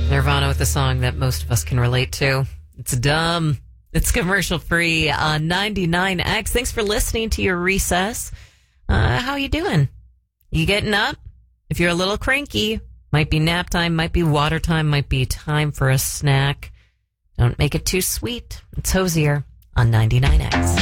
Nirvana with a song that most of us can relate to. It's dumb. It's commercial free on 99X. Thanks for listening to your recess. How you doing? You getting up? If you're a little cranky, might be nap time, might be water time, might be time for a snack. Don't make it too sweet. It's Hosier on 99X.